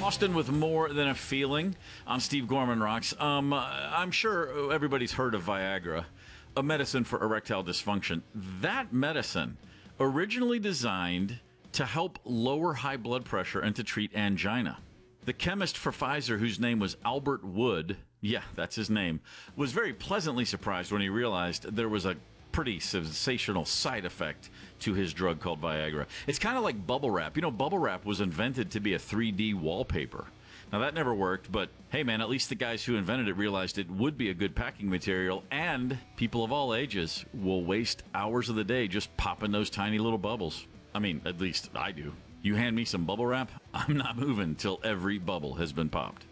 Austin with More Than a Feeling on Steve Gorman Rocks. I'm sure everybody's heard of Viagra, a medicine for erectile dysfunction. That medicine, originally designed to help lower high blood pressure and to treat angina. The chemist for Pfizer, whose name was Albert Wood, yeah, that's his name, was very pleasantly surprised when he realized there was a pretty sensational side effect to his drug called Viagra. It's kind of like bubble wrap. You know, bubble wrap was invented to be a 3D wallpaper. Now, that never worked, but hey, man, at least the guys who invented it realized it would be a good packing material, and people of all ages will waste hours of the day just popping those tiny little bubbles. I mean, at least I do. You hand me some bubble wrap, I'm not moving till every bubble has been popped.